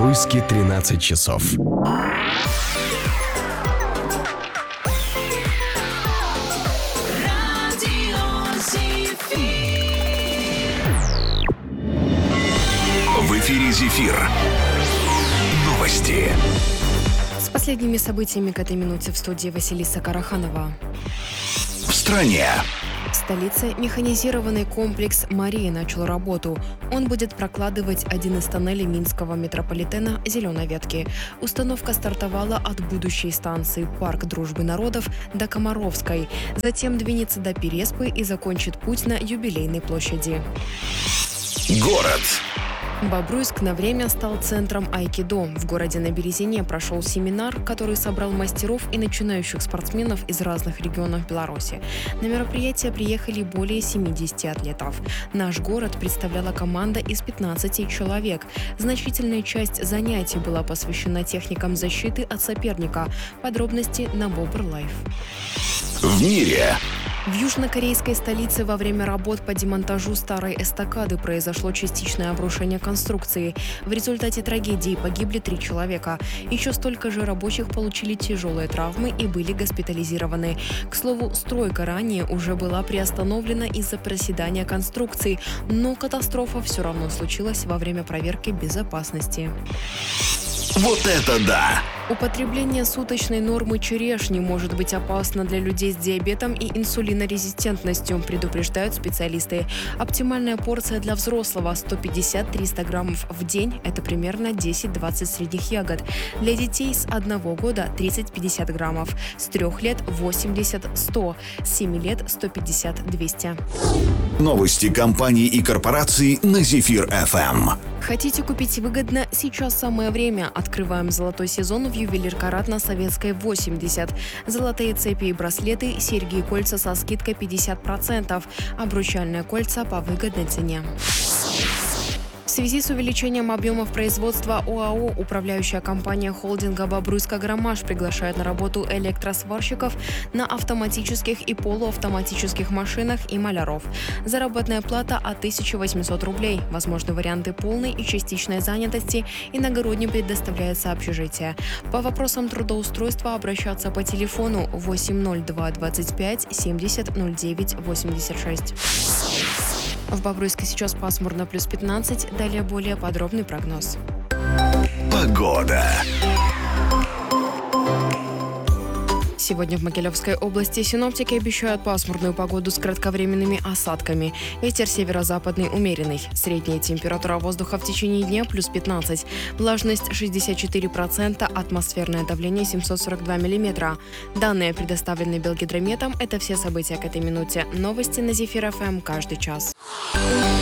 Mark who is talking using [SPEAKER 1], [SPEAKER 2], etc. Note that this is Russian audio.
[SPEAKER 1] Бобруйске 13 часов.
[SPEAKER 2] В эфире «Зефир». Новости.
[SPEAKER 3] С последними событиями к этой минуте в студии Василиса Караханова.
[SPEAKER 2] В стране.
[SPEAKER 3] В столице механизированный комплекс «Мария» начал работу. Он будет прокладывать один из тоннелей Минского метрополитена «Зеленой ветки». Установка стартовала от будущей станции «Парк Дружбы народов» до Комаровской. Затем двинется до Переспы и закончит путь на Юбилейной площади.
[SPEAKER 2] Город.
[SPEAKER 3] Бобруйск на время стал центром айкидо. В городе на Березине прошел семинар, который собрал мастеров и начинающих спортсменов из разных регионов Беларуси. На мероприятие приехали более 70 атлетов. Наш город представляла команда из 15 человек. Значительная часть занятий была посвящена техникам защиты от соперника. Подробности на Бобр Лайф.
[SPEAKER 2] В мире.
[SPEAKER 3] В южнокорейской столице во время работ по демонтажу старой эстакады произошло частичное обрушение конструкции. В результате трагедии погибли 3 человека. Еще столько же рабочих получили тяжелые травмы и были госпитализированы. К слову, стройка ранее уже была приостановлена из-за проседания конструкции, но катастрофа все равно случилась во время проверки безопасности.
[SPEAKER 2] Вот это да!
[SPEAKER 3] Употребление суточной нормы черешни может быть опасно для людей с диабетом и инсулинорезистентностью, предупреждают специалисты. Оптимальная порция для взрослого – 150-300 граммов в день – это примерно 10-20 средних ягод. Для детей с 1 года – 30-50 граммов, с 3 лет – 80-100, с 7 лет – 150-200.
[SPEAKER 2] Новости компаний и корпораций на «Зефир-ФМ».
[SPEAKER 3] Хотите купить выгодно? Сейчас самое время. Открываем золотой сезон в ювелир «Карат» на Советской 80. Золотые цепи и браслеты, серьги и кольца со скидкой 50%. Обручальные кольца по выгодной цене. В связи с увеличением объемов производства ОАО управляющая компания холдинга «Бобруйск-Агромаш» приглашает на работу электросварщиков на автоматических и полуавтоматических машинах и маляров. Заработная плата от 1800 рублей. Возможны варианты полной и частичной занятости. Иногородним предоставляется общежитие. По вопросам трудоустройства обращаться по телефону 802 25 70 09 86. В Бобруйске сейчас пасмурно плюс 15. Далее более подробный прогноз.
[SPEAKER 2] Погода.
[SPEAKER 3] Сегодня в Могилевской области синоптики обещают пасмурную погоду с кратковременными осадками. Ветер северо-западный умеренный. Средняя температура воздуха в течение дня плюс 15. Влажность 64%, атмосферное давление 742 миллиметра. Данные предоставлены Белгидрометом. Это все события к этой минуте. Новости на «Зефир-ФМ» каждый час.